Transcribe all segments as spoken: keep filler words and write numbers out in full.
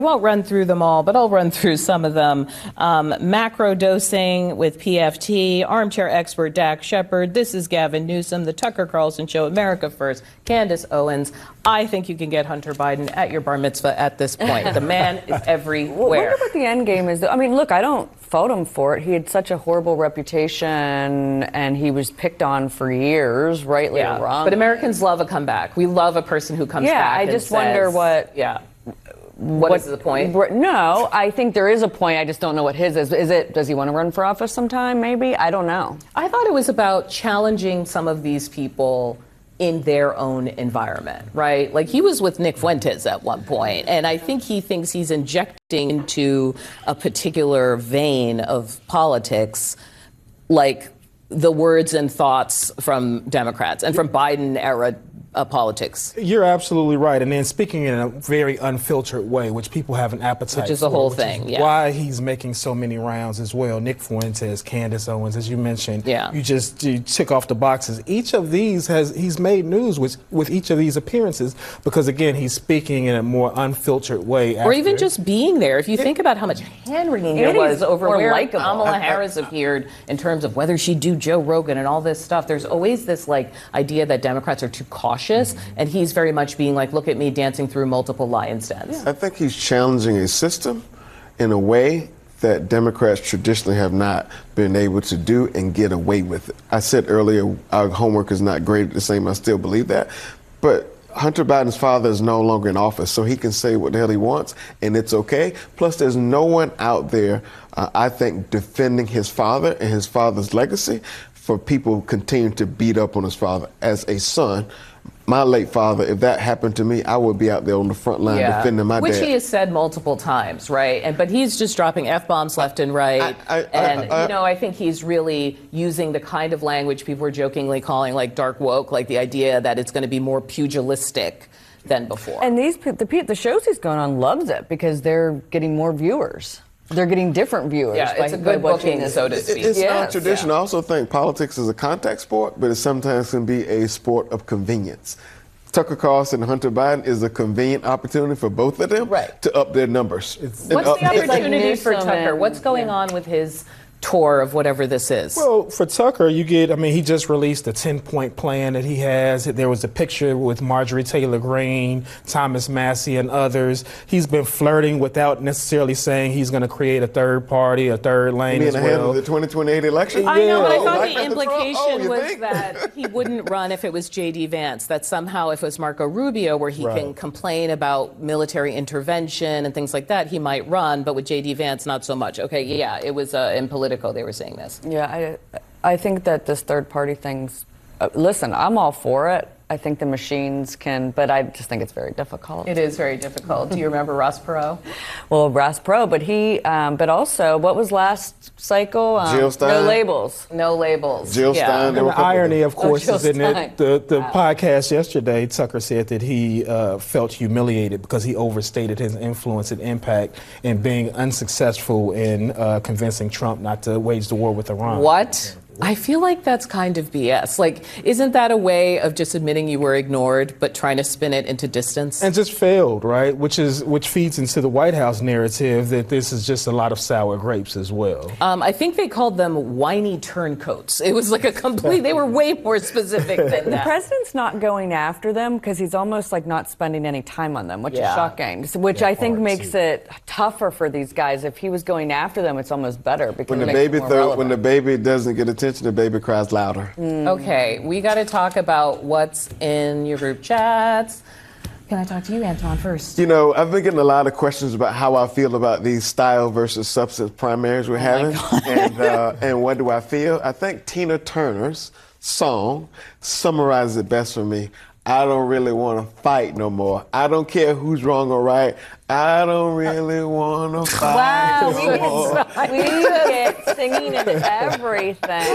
Won't run through them all, but I'll run through some of them. Um, macro dosing with P F T, armchair expert Dax Shepard. This is Gavin Newsom, the Tucker Carlson Show, America First, Candace Owens. I think you can get Hunter Biden at your bar mitzvah at this point. The man is everywhere. Well, I wonder what the end game is. I mean, look, I don't fault him for it. He had such a horrible reputation, and he was picked on for years, rightly yeah. or wrong. But Americans love a comeback. We love a person who comes yeah, back. I and just says, wonder what. Yeah. What, what is the point? No, I think there is a point. I just don't know what his is. Is it, does he want to run for office sometime, maybe? I don't know. I thought it was about challenging some of these people in their own environment, right? Like he was with Nick Fuentes at one point, and I think he thinks he's injecting into a particular vein of politics, like the words and thoughts from Democrats and from Biden era Uh, politics. You're absolutely right. And then speaking in a very unfiltered way, which people have an appetite Which is for, the whole which thing, is yeah. why he's making so many rounds as well. Nick Fuentes, Candace Owens, as you mentioned. Yeah. You just you tick off the boxes. Each of these has, he's made news with, with each of these appearances because, again, he's speaking in a more unfiltered way. Or after. even just being there. If you think about how much hand-wringing there was over where likable. Kamala Harris appeared in terms of whether she'd do Joe Rogan and all this stuff, there's always this, like, idea that Democrats are too cautious, mm-hmm. and he He's very much being like, look at me dancing through multiple lion's dens. I think he's challenging a system in a way that Democrats traditionally have not been able to do and get away with it. I said earlier, our homework is not graded the same. I still believe that. But Hunter Biden's father is no longer in office, so he can say what the hell he wants, and it's okay. Plus, there's no one out there, uh, I think, defending his father and his father's legacy for people continuing to beat up on his father. As a son, my late father, if that happened to me, I would be out there on the front line yeah. defending my Which dad. Which he has said multiple times, right? And but he's just dropping F-bombs left and right. I, I, and, I, I, you know, I think he's really using the kind of language people are jokingly calling like dark woke, like the idea that it's going to be more pugilistic than before. And these the, the shows he's going on loves it because they're getting more viewers. They're getting different viewers. Yeah, by, it's a good booking, this. so to speak. It's yes, not tradition. yeah. I also think politics is a contact sport, but it sometimes can be a sport of convenience. Tucker Carlson and Hunter Biden is a convenient opportunity for both of them right. to up their numbers. What's up, the opportunity like for Tucker? What's going yeah. on with his tour of whatever this is? Well, for Tucker, you get, I mean, he just released a ten-point plan that he has. There was a picture with Marjorie Taylor Greene, Thomas Massey, and others. He's been flirting without necessarily saying he's going to create a third party, a third lane as Being ahead well. of the twenty twenty-eight election? I know, but I Oh, thought like the implication oh, was think? that he wouldn't run if it was J D Vance, that somehow if it was Marco Rubio, where he right. can complain about military intervention and things like that, he might run, but with J D Vance, not so much. Okay, yeah, it was uh, in Politico they were saying this. Yeah, I, I think that this third party thing's, uh, listen, I'm all for it. I think the machines can, but I just think it's very difficult. It is very difficult. Do you remember Ross Perot? Well, Ross Perot, but he, um, but also, what was last cycle? Um, Jill Stein. No labels. No labels. Jill yeah. Stein. And the irony, of course, Oh, is in Jill it. The, the Wow. podcast yesterday, Tucker said that he uh, felt humiliated because he overstated his influence and impact in being unsuccessful in uh, convincing Trump not to wage the war with Iran. What? I feel like that's kind of B S. Like, isn't that a way of just admitting you were ignored, but trying to spin it into distance? And just failed, right? Which is which feeds into the White House narrative that this is just a lot of sour grapes as well. Um, I think they called them whiny turncoats. It was like a complete, they were way more specific than that. The president's not going after them because he's almost like not spending any time on them, which Yeah. is shocking. So- Which Yeah, I think hard makes too. it tougher for these guys. If he was going after them, it's almost better because When it the makes it baby more throw, when the relevant. baby doesn't get attention, the baby cries louder. Okay, we got to talk about what's in your group chats. Can I talk to you, Antoine, first? You know, I've been getting a lot of questions about how I feel about these style versus substance primaries we're having, and uh, and what do I feel? I think Tina Turner's song summarizes it best for me. I don't really want to fight no more. I don't care who's wrong or right. I don't really want to fight Wow, no we more. get, we get singing and everything.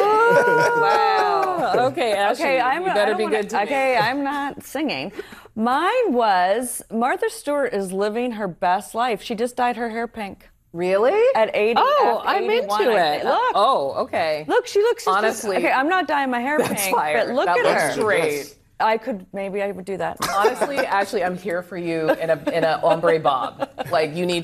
Wow. Okay, Ashley, Okay, I'm, you I better don't be wanna- good to me. Okay, I'm not singing. Mine was Martha Stewart is living her best life. She just dyed her hair pink. Really? At eighty. Oh, at I'm eighty-one, into I it. think. Look. Oh, okay. Look, she looks she's Honestly, just, okay, I'm not dyeing my hair That's pink, fire. but look That at looks her. great. I could, maybe I would do that. Honestly, Ashley, I'm here for you in a in a ombre bob. Like you need